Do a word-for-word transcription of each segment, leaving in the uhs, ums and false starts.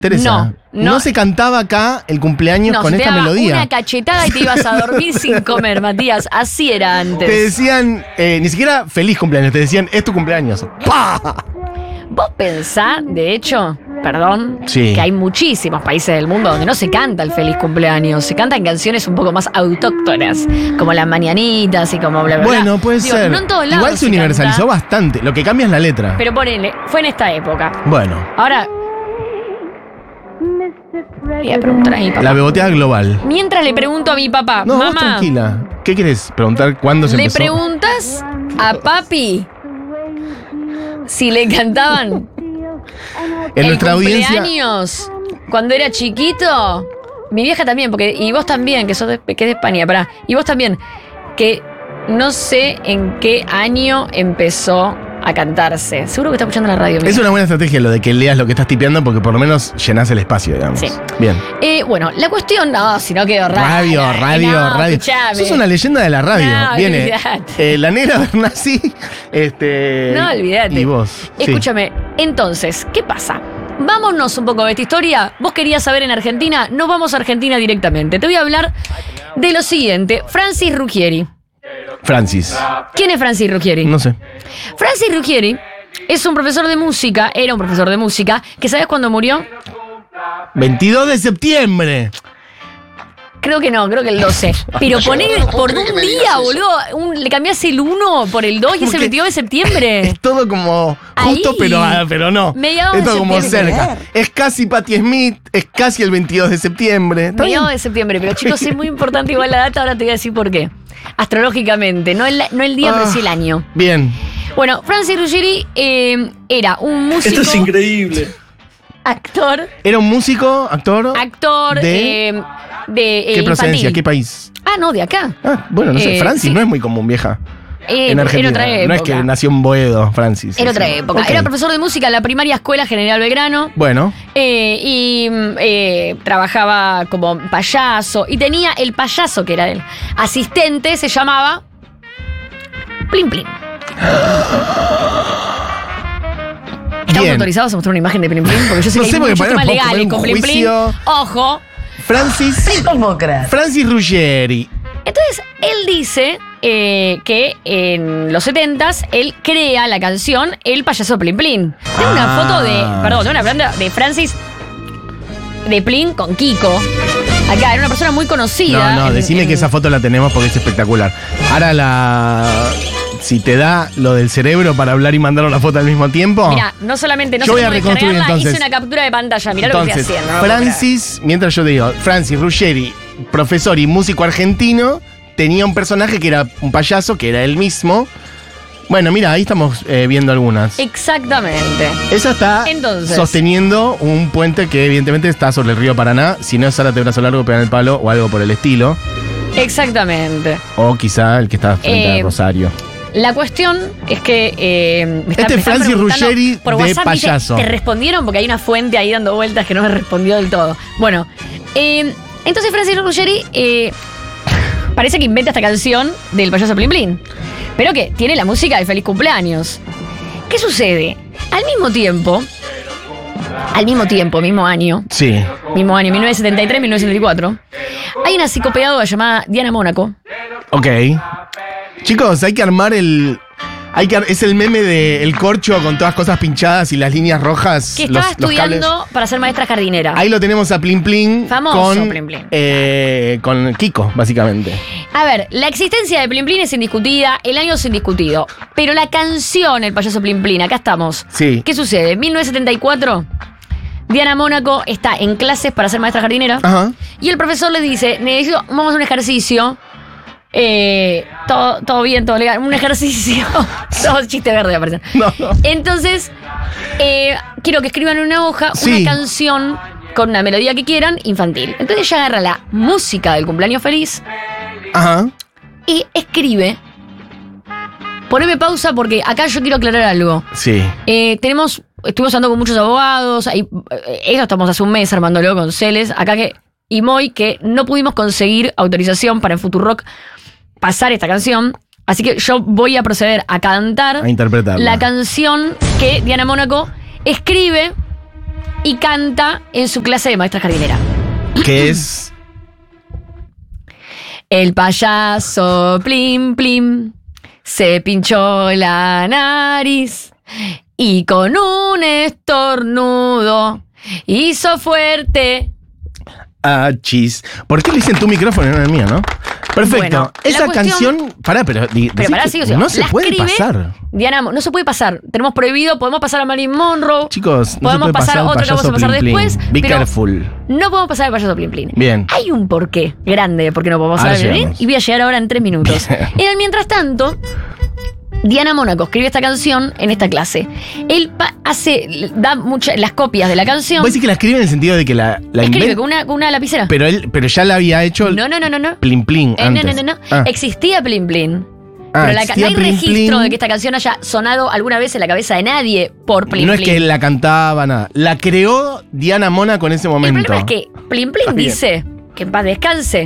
Teresa, No, no. no se cantaba acá el cumpleaños No, con se te esta daba melodía. una cachetada y te ibas a dormir sin comer, Matías. Así era antes. Te decían, eh, ni siquiera feliz cumpleaños, te decían, es tu cumpleaños. ¡Pah! Vos pensás, de hecho, perdón, Sí. que hay muchísimos países del mundo donde no se canta el feliz cumpleaños. Se cantan canciones un poco más autóctonas, como las mañanitas y como bla, bla, bla. Bueno, puede Digo, ser. No en todos lados Igual se universalizó canta, bastante. Lo que cambia es la letra. pero ponele, fue en esta época. Bueno, Ahora, voy a preguntar a mi papá. la beboteada global. Mientras le pregunto a mi papá, No, vos mamá, tranquila. ¿Qué querés preguntar cuándo se ¿le empezó? preguntas a papi si le cantaban En el nuestra audiencia. cumpleaños cuando era chiquito? Mi vieja también, porque y vos también, que sos de, que es de España, pará. Y vos también, que no sé en qué año empezó a cantarse. Seguro que está escuchando la radio. Es mira. una buena estrategia lo de que leas lo que estás tipeando porque por lo menos llenás el espacio, digamos. Sí. Bien. Eh, bueno, la cuestión, no, si no quedó raro. Radio, radio, no, radio. escuchame. Sos una leyenda de la radio. No, Viene olvidate. eh, la negra Bernasi, este. No, olvídate. Y vos. Sí. Escúchame, entonces, ¿qué pasa? Vámonos un poco de esta historia. Vos querías saber en Argentina, nos vamos a Argentina directamente. Te voy a hablar de lo siguiente. Francis Ruggieri. Francis. ¿Quién es Francis Ruggieri? No sé. Francis Ruggieri es un profesor de música, era un profesor de música, que ¿sabes cuándo murió? veintidós de septiembre. Creo que no, creo que el doce. Pero ponele por un día, boludo. Un, le cambiás el uno por el dos y es el Porque veintidós de septiembre. Es todo como justo, Ahí. pero, ah, pero no. Mediados es todo de como septiembre. cerca. Es casi Patti Smith, es casi el veintidós de septiembre. ¿Está Mediados bien? de septiembre, pero chicos, es muy importante igual la data, ahora te voy a decir por qué. Astrológicamente, no el, no el día, Ah, pero sí el año. Bien. Bueno, Francis Ruggieri eh, era un músico, Esto es increíble. actor, Era un músico, actor. actor ¿De? eh, de eh, ¿Qué procedencia? infantil. ¿Qué país? Ah, no, de acá. Ah, bueno, no sé. Eh, Francis sí. no es muy común, vieja. Eh, en Argentina. Era otra época. No es que nació en Boedo, Francis. Era Sí, otra sí. época. Ok. Era profesor de música en la primaria escuela General Belgrano. Bueno, Eh, y mm, eh, trabajaba como payaso. Y tenía el payaso que era el asistente, se llamaba Plin Plin. ¿Estamos bien. autorizados a mostrar una imagen de Plin Plin? Porque yo sé No que sé, hay porque muchos para temas mí nos podemos legales con comer Plin un Plin. juicio. Ojo. Francis. Francis Ruggieri. Entonces, él dice eh, que en los setentas él crea la canción El payaso Plin Plin. Tengo una Ah. foto de, perdón, tengo una planta de Francis de Plin con Kiko. Acá, era una persona muy conocida. No, no, en- decime en- que esa foto la tenemos porque es espectacular. Ahora la. Si te da lo del cerebro para hablar y mandar una foto al mismo tiempo. Mira, no solamente no Yo sé voy a cómo reconstruir, descargarla, entonces. hice una captura de pantalla. Mirá lo que Entonces, estoy haciendo. no lo puedo creer. Francis, mientras yo te digo, Francis Ruggieri, profesor y músico argentino, tenía un personaje que era un payaso, que era él mismo. Bueno, mira, ahí estamos eh, viendo algunas. Exactamente. Esa está Entonces. sosteniendo un puente que evidentemente está sobre el río Paraná. Si no es Zárate Brazo Largo, pegan el palo o algo por el estilo. Exactamente. O quizá el que está frente Eh, a Rosario. La cuestión es que eh, me Este están- me están Francis preguntando Ruggieri por de WhatsApp, ¿viste? payaso. Te respondieron porque hay una fuente ahí dando vueltas que no me respondió del todo. Bueno, eh, entonces Francis Ruggieri eh, parece que inventa esta canción del payaso Plin Plin, pero que tiene la música de Feliz Cumpleaños. ¿Qué sucede? Al mismo tiempo, al mismo tiempo, mismo año, Sí. mismo año, mil novecientos setenta y tres, mil novecientos setenta y cuatro, hay una psicopedagoga llamada Diana Mónaco. Ok. Chicos, hay que armar el. Hay que, ar- es el meme de el corcho con todas cosas pinchadas y las líneas rojas. Que los- estaba los cables. estudiando para ser maestra jardinera. Ahí lo tenemos a Plin Plin. Famoso con, Plin Plin. eh, con Kiko, básicamente. A ver, la existencia de Plin Plin es indiscutida, el año es indiscutido. Pero la canción El payaso Plin Plin, acá estamos. Sí. ¿Qué sucede? En mil novecientos setenta y cuatro, Diana Mónaco está en clases para ser maestra jardinera. Ajá. Y el profesor le dice, necesito, vamos a hacer un ejercicio. Eh, todo, todo bien, todo legal. Un ejercicio. Todo chiste verde aparecen. No, no. Entonces, eh, quiero que escriban en una hoja Sí. una canción con una melodía que quieran, infantil. Entonces ella agarra la música del cumpleaños feliz Ajá. y escribe. Poneme pausa porque acá yo quiero aclarar algo. Sí. Eh, tenemos, estuvimos hablando con muchos abogados, ahí, eh, eso estamos hace un mes armándolo con Celes, acá que, y Moy, que no pudimos conseguir autorización para en Futurock pasar esta canción. Así que yo voy a proceder a cantar A interpretarla. la canción que Diana Mónaco escribe y canta en su clase de maestra jardinera. Que es... El payaso Plim Plim se pinchó la nariz y con un estornudo hizo fuerte. Ah, chis. ¿Por qué le dicen tu micrófono y no el mío, no? Perfecto. Bueno, Esa la cuestión- canción... Pará, pero... di- Pero decís pará, que sigo, sigo. no se La puede escribe pasar. Diana, Mo- no se puede pasar. Tenemos prohibido, podemos pasar a Marilyn Monroe. Chicos, no podemos se puede pasar pasar otro el que vamos a payaso pasar Plim Plim. después. Be pero careful. no podemos pasar el payaso Plim Plim. Bien. Hay un porqué grande de por qué no podemos Ahora pasar el Plim Plim llegamos. y voy a llegar ahora en tres minutos. Bien. En el mientras tanto, Diana Mónaco escribe esta canción en esta clase. Él pa- hace, da muchas las copias de la canción. Vos decís que la escribe en el sentido de que la, la Escribe inventa, con una, con una lapicera. pero él, pero ya la había hecho No, no, no, no, no. Plim Plim Eh, no, antes. no, no, no. Ah. Existía Plim Plim. Ah, pero la ca- existía no hay Plim registro Plim. de que esta canción haya sonado alguna vez en la cabeza de nadie por Plim No es Plim. que él la cantaba, nada. La creó Diana Mónaco en ese El momento. problema es que Plim Plim Está bien. dice que en paz descanse.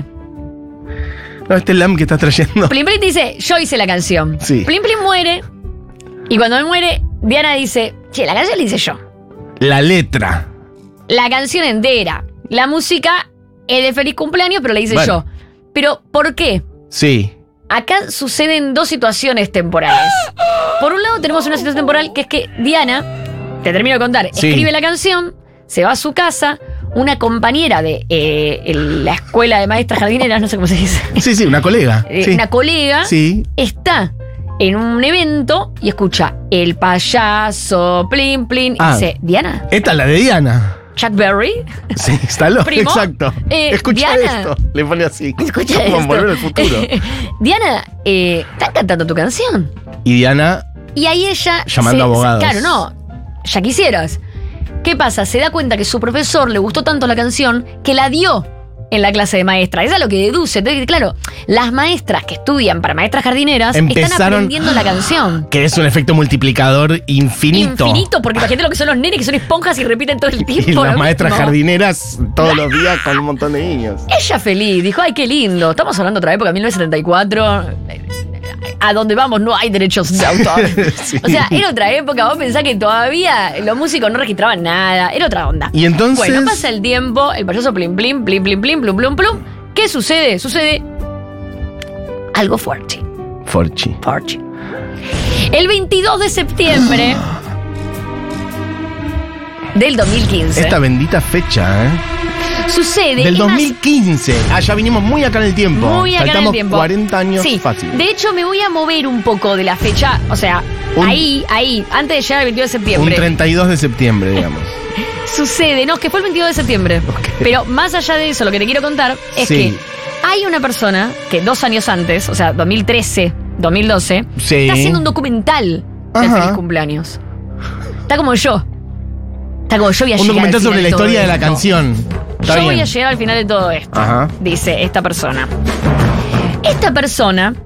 No, este lam que estás trayendo. Plim Plim dice, yo hice la canción. Sí. Plim Plim muere. Y cuando él muere, Diana dice, che, la canción la hice yo. La letra. La canción entera. La música es de feliz cumpleaños, pero la hice Bueno. yo. Pero, ¿por qué? Sí. Acá suceden dos situaciones temporales. Por un lado tenemos una situación temporal que es que Diana, te termino de contar, Sí. escribe la canción, se va a su casa, una compañera de eh, el- la escuela de maestras jardineras, no sé cómo se dice, Sí, sí, una colega. eh, sí. una colega, Sí. está en un evento y escucha el payaso, Plim Plim, y Ah. dice, Diana, Esta es la de Diana. Chuck Berry, Sí, está loco. Primo, Exacto. eh, Escucha Diana. esto. Le pone así. escucha Como esto. Volver al futuro. Diana, eh, ¿estás cantando tu canción? Y Diana, Y ahí ella... Llamando se- abogados. Claro, no. Ya quisieras. ¿Qué pasa? Se da cuenta que su profesor le gustó tanto la canción que la dio en la clase de maestra. Eso es lo que deduce. Entonces, claro, las maestras que estudian para maestras jardineras están Empezaron- aprendiendo la canción. que es un efecto multiplicador infinito. Infinito, porque imagínate lo que son los nenes, que son esponjas y repiten todo el tiempo. Y las lo maestras mismo. jardineras todos los días con un montón de niños. Ella feliz, dijo, ay, qué lindo. Estamos hablando de otra época, mil novecientos setenta y cuatro. A donde vamos no hay derechos de autor. Sí. O sea, era otra época. Vos pensás que todavía los músicos no registraban nada. Era otra onda. Y entonces- Bueno, pasa el tiempo, el payaso plim plim, plim plim plim, plum plum plum. ¿Qué sucede? Sucede algo fuerte. Forchi. Fuerte. El veintidós de septiembre del dos mil quince. Esta bendita fecha, ¿eh? Sucede. Del es dos más, mil quince. Ah, ya vinimos muy acá en el tiempo. Muy acá en el Saltamos tiempo. cuarenta años Sí. fácil. De hecho, me voy a mover un poco de la fecha. O sea, Un- ahí, ahí, antes de llegar al veintidós de Un septiembre. treinta y dos de septiembre, digamos. Sucede, no, es que fue el veintidós de septiembre. Ok. Pero más allá de eso, lo que te quiero contar es Sí. que hay una persona que dos años antes, o sea, dos mil trece, dos mil doce, Sí. está haciendo un documental del Ajá. feliz cumpleaños. Está como yo. Está como yo voy a Un llegar documental al sobre final la todo historia de la esto. canción. Está Yo voy bien. a llegar al final de todo esto, Ajá. dice esta persona. Esta persona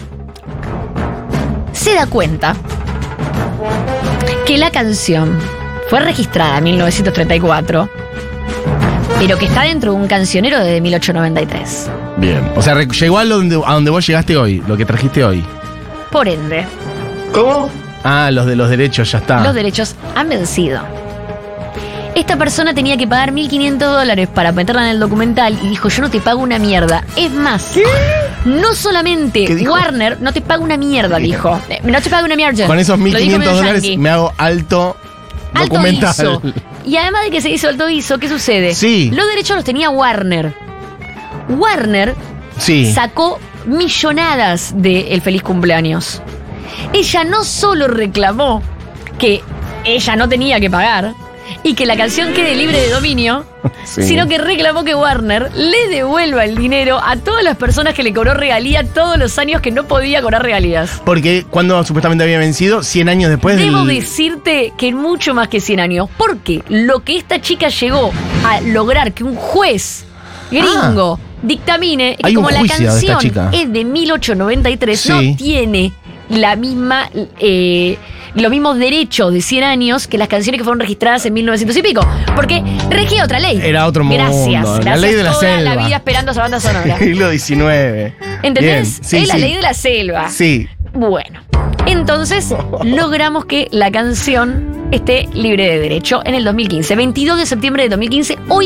se da cuenta que la canción fue registrada en mil novecientos treinta y cuatro, pero que está dentro de un cancionero desde mil ochocientos noventa y tres. Bien. O sea, re- llegó a donde, a donde vos llegaste hoy, lo que trajiste hoy. Por ende, ¿Cómo? Ah, los de los derechos, ya está. los derechos han vencido. Esta persona tenía que pagar mil quinientos dólares para meterla en el documental y dijo, yo no te pago una mierda. Es más, no solamente ¿Qué dijo? Warner no te paga una mierda, dijo. Eh, No te paga una mierda. Con esos Lo mil dijo quinientos medio dólares yankee. me hago alto, Alto documental. hizo. Y además de que se hizo alto hizo, ¿qué sucede? Sí. Los derechos los tenía Warner. Warner Sí. sacó millonadas de El Feliz Cumpleaños. Ella no solo reclamó que ella no tenía que pagar y que la canción quede libre de dominio, Sí. sino que reclamó que Warner le devuelva el dinero a todas las personas que le cobró regalía todos los años que no podía cobrar regalías. Porque cuando supuestamente había vencido, cien años después Debo del... decirte que en mucho más que cien años, porque lo que esta chica llegó a lograr que un juez gringo dictamine es que Hay un como la juicio de esta canción chica. es de mil ochocientos noventa y tres, Sí. no tiene la misma eh, los mismos derechos de cien años que las canciones que fueron registradas en mil novecientos y pico, porque regía otra ley. Era otro mundo. Gracias, La gracias ley de la toda selva. la vida esperando esa banda sonora. Siglo diecinueve. ¿Entendés? Bien, sí, es la sí. ley de la selva. Sí. Bueno, entonces logramos que la canción esté libre de derecho en el dos mil quince. veintidós de septiembre de dos mil quince, hoy